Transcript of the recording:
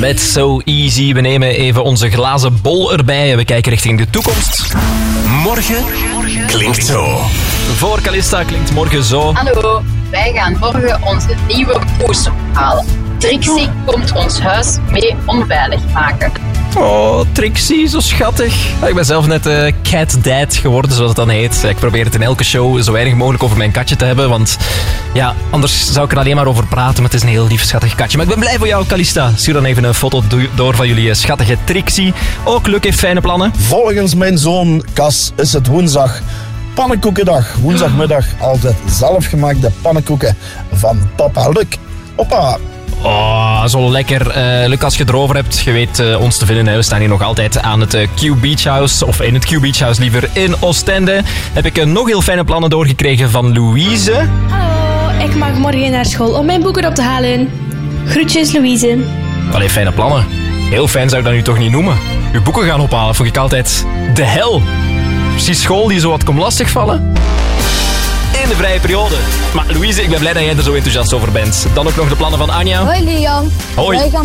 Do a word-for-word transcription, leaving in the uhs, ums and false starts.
Met So Easy. We nemen even onze glazen bol erbij en we kijken richting de toekomst. Morgen klinkt zo. Voor Calista klinkt morgen zo. Hallo, wij gaan morgen onze nieuwe poes ophalen. Trixie komt ons huis mee onveilig maken. Oh, Trixie, zo schattig. Ik ben zelf net uh, cat dad geworden, zoals het dan heet. Ik probeer het in elke show zo weinig mogelijk over mijn katje te hebben, want ja, anders zou ik er alleen maar over praten, maar het is een heel lief, schattig katje. Maar ik ben blij voor jou, Calista. Stuur dan even een foto door van jullie schattige Trixie. Ook Luc heeft fijne plannen. Volgens mijn zoon Cas is het woensdag pannenkoekendag. Woensdagmiddag altijd zelfgemaakte pannenkoeken van papa Luc. Hoppa! Oh, zo lekker. Uh, Luc, als je het erover hebt, je weet uh, ons te vinden. Hè. We staan hier nog altijd aan het uh, Q Beach House. Of in het Q Beach House liever, in Oostende. Heb ik uh, nog heel fijne plannen doorgekregen van Louise. Hallo, ik mag morgen naar school om mijn boeken op te halen. Groetjes, Louise. Allee, fijne plannen. Heel fijn zou ik dat nu toch niet noemen. Uw boeken gaan ophalen, vond ik altijd de hel. Precies school die zo wat komt lastigvallen. In de vrije periode. Maar Louise, ik ben blij dat jij er zo enthousiast over bent. Dan ook nog de plannen van Anja. Hoi Liam. Hoi.